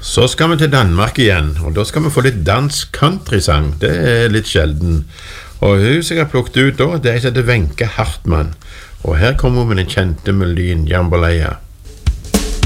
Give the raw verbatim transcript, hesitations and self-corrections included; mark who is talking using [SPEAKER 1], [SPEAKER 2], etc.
[SPEAKER 1] Så skal vi til Danmark igjen, og da skal vi få litt dansk countrysang. Det er litt sjelden. Og hun som jeg har plukket ut da, det er som heter Wenche Hartmann. Og her kommer hun med den kjente melodien Jambalaya.